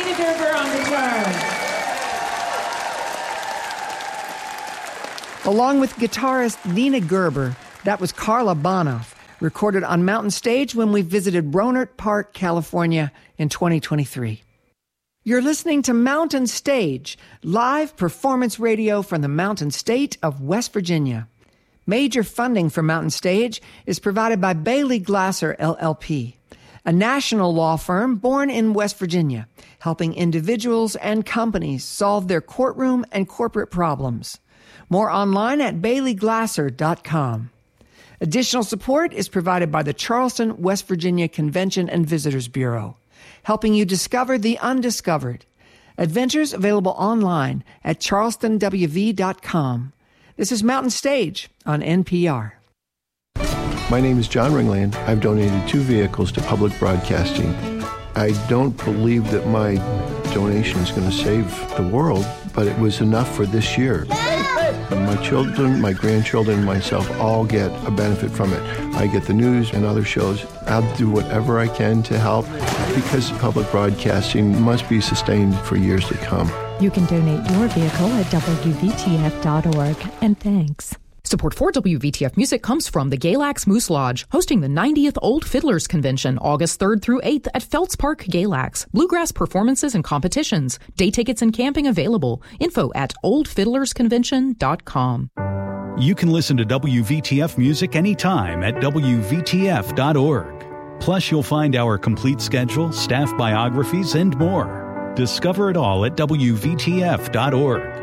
Nina Gerber on guitar. Along with guitarist Nina Gerber, that was Carla Bonoff, recorded on Mountain Stage when we visited Rohnert Park, California in 2023. You're listening to Mountain Stage, live performance radio from the Mountain State of West Virginia. Major funding for Mountain Stage is provided by Bailey Glasser, LLP, a national law firm born in West Virginia, helping individuals and companies solve their courtroom and corporate problems. More online at baileyglasser.com. Additional support is provided by the Charleston, West Virginia Convention and Visitors Bureau, helping you discover the undiscovered. Adventures available online at charlestonwv.com. This is Mountain Stage on NPR. My name is John Ringland. I've donated 2 vehicles to public broadcasting. I don't believe that my donation is going to save the world, but it was enough for this year. My children, my grandchildren, and myself all get a benefit from it. I get the news and other shows. I'll do whatever I can to help because public broadcasting must be sustained for years to come. You can donate your vehicle at WVTF.org. And thanks. Support for WVTF Music comes from the Galax Moose Lodge, hosting the 90th Old Fiddlers Convention, August 3rd through 8th at Feltz Park, Galax. Bluegrass performances and competitions. Day tickets and camping available. Info at oldfiddlersconvention.com. You can listen to WVTF Music anytime at WVTF.org. Plus, you'll find our complete schedule, staff biographies, and more. Discover it all at WVTF.org.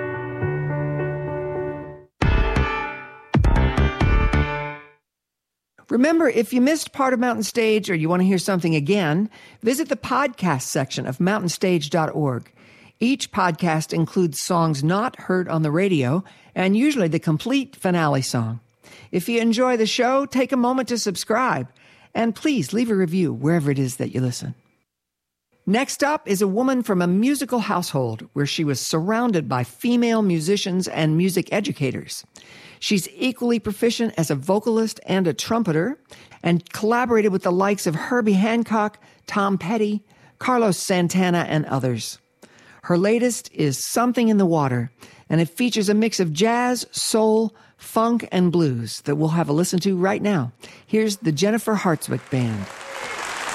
Remember, if you missed part of Mountain Stage or you want to hear something again, visit the podcast section of mountainstage.org. Each podcast includes songs not heard on the radio and usually the complete finale song. If you enjoy the show, take a moment to subscribe and please leave a review wherever it is that you listen. Next up is a woman from a musical household where she was surrounded by female musicians and music educators. She's equally proficient as a vocalist and a trumpeter and collaborated with the likes of Herbie Hancock, Tom Petty, Carlos Santana, and others. Her latest is Something in the Water, and it features a mix of jazz, soul, funk, and blues that we'll have a listen to right now. Here's the Jennifer Hartswick Band.